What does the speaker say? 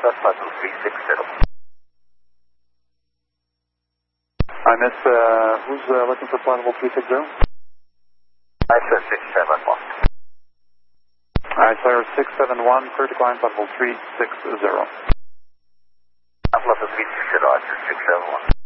That's level 360. I miss, who's looking for flight level 360? I said 671. Alright, Cyrus 671, clear to climb flight level 360. I'm level 360, Roger, 671.